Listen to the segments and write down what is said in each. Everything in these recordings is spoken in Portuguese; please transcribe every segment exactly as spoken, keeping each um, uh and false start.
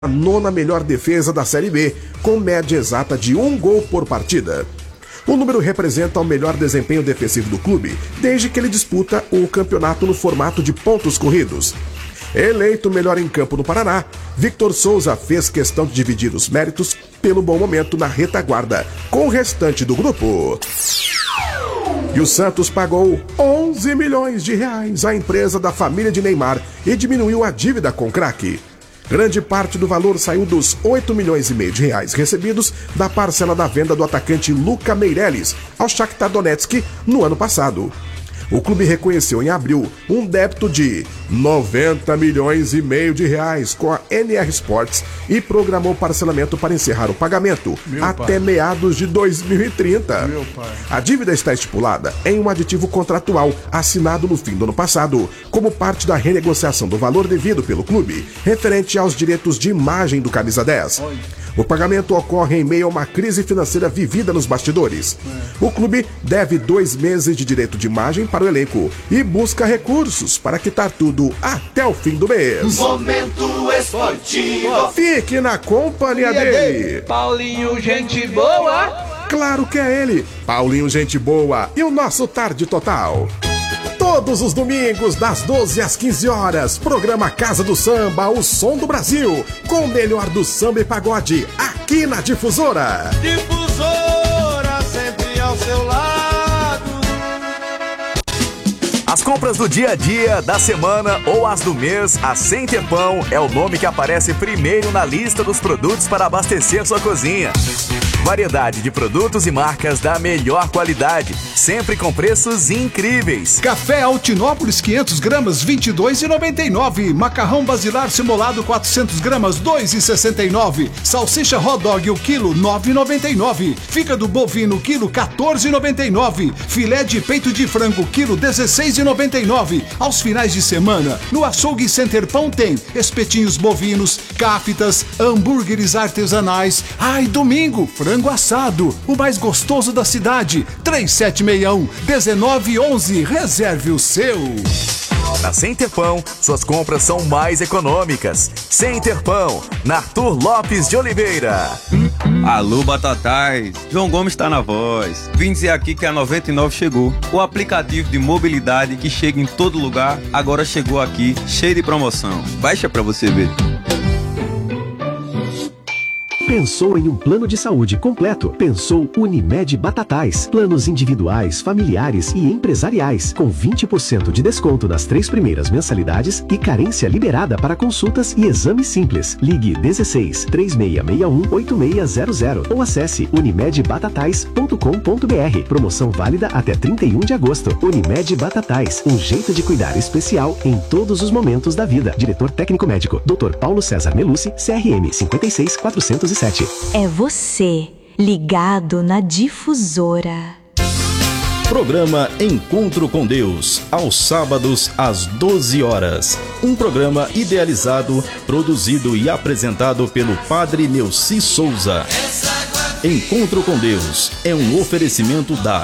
a nona melhor defesa da Série B, com média exata de um gol por partida. O número representa o melhor desempenho defensivo do clube, desde que ele disputa o campeonato no formato de pontos corridos. Eleito melhor em campo no Paraná, Victor Souza fez questão de dividir os méritos pelo bom momento na retaguarda com o restante do grupo. E o Santos pagou onze milhões de reais à empresa da família de Neymar e diminuiu a dívida com o craque. Grande parte do valor saiu dos oito milhões e meio de reais recebidos da parcela da venda do atacante Luca Meireles ao Shakhtar Donetsk no ano passado. O clube reconheceu em abril um débito de noventa milhões e meio de reais com a N R Sports e programou parcelamento para encerrar o pagamento Meu até pai. meados de dois mil e trinta. Meu pai. A dívida está estipulada em um aditivo contratual assinado no fim do ano passado, como parte da renegociação do valor devido pelo clube, referente aos direitos de imagem do camisa dez. Oi. O pagamento ocorre em meio a uma crise financeira vivida nos bastidores. É. O clube deve dois meses de direito de imagem para o elenco e busca recursos para quitar tudo até o fim do mês. Momento esportivo. Fique na companhia dele. Paulinho, gente boa. Claro que é ele, Paulinho, gente boa, e o nosso Tarde Total. Todos os domingos, das doze às quinze horas, programa Casa do Samba, o som do Brasil, com o melhor do samba e pagode, aqui na Difusora. Difusora, sempre ao seu lado. As compras do dia a dia, da semana ou as do mês, a Center Pão é o nome que aparece primeiro na lista dos produtos para abastecer sua cozinha. Variedade de produtos e marcas da melhor qualidade, sempre com preços incríveis. Café Altinópolis quinhentos gramas, vinte e dois reais e noventa e nove centavos. Macarrão basilar simulado quatrocentos gramas, dois reais e sessenta e nove centavos. Salsicha hot dog o quilo, nove reais e noventa e nove centavos. Fígado bovino quilo, quatorze reais e noventa e nove centavos. Filé de peito de frango quilo, dezesseis reais e noventa e nove centavos. Aos finais de semana, no Açougue Center Pão tem espetinhos bovinos, cáfitas, hambúrgueres artesanais. Ai, domingo, frango Frango assado, o mais gostoso da cidade. Três sete seis um, um nove um um. Reserve o seu. Na Center Pão, suas compras são mais econômicas. Center Pão, na Arthur Lopes de Oliveira. Alô, Batatais. João Gomes está na voz. Vim dizer aqui que a noventa e nove chegou. O aplicativo de mobilidade que chega em todo lugar, agora chegou aqui, cheio de promoção. Baixa pra você ver. Pensou em um plano de saúde completo? Pensou Unimed Batatais. Planos individuais, familiares e empresariais, com vinte por cento de desconto nas três primeiras mensalidades e carência liberada para consultas e exames simples. Ligue dezesseis, três seis seis um, oito seis zero zero ou acesse unimed batatais ponto com ponto br. Promoção válida até trinta e um de agosto. Unimed Batatais, um jeito de cuidar especial em todos os momentos da vida. Diretor técnico médico, doutor Paulo César Melucci, C R M cinquenta e seis, quatrocentos e sete. É você, ligado na Difusora. Programa Encontro com Deus, aos sábados às doze horas. Um programa idealizado, produzido e apresentado pelo Padre Neuci Souza. Encontro com Deus é um oferecimento da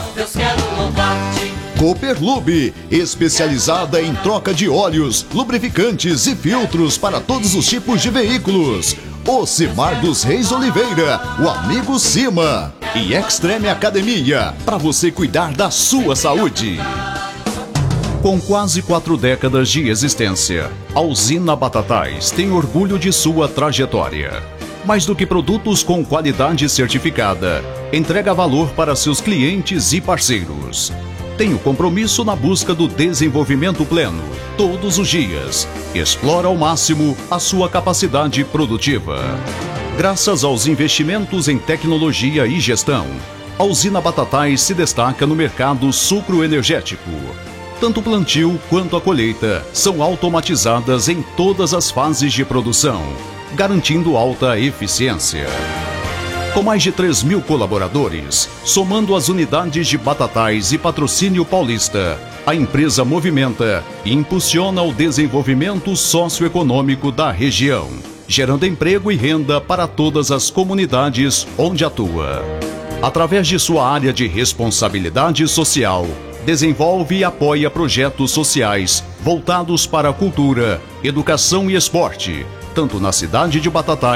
Cooperlube, especializada em troca de óleos, lubrificantes e filtros para todos os tipos de veículos. Ocimar dos Reis Oliveira, o amigo Cima. E Extreme Academia, para você cuidar da sua saúde. Com quase quatro décadas de existência, a usina Batatais tem orgulho de sua trajetória. Mais do que produtos com qualidade certificada, entrega valor para seus clientes e parceiros. Tem o compromisso na busca do desenvolvimento pleno, todos os dias. Explora ao máximo a sua capacidade produtiva. Graças aos investimentos em tecnologia e gestão, a usina Batatais se destaca no mercado sucroenergético. Tanto o plantio quanto a colheita são automatizadas em todas as fases de produção, garantindo alta eficiência. Com mais de três mil colaboradores, somando as unidades de Batatais e Patrocínio Paulista, a empresa movimenta e impulsiona o desenvolvimento socioeconômico da região, gerando emprego e renda para todas as comunidades onde atua. Através de sua área de responsabilidade social, desenvolve e apoia projetos sociais voltados para a cultura, educação e esporte, tanto na cidade de Batatais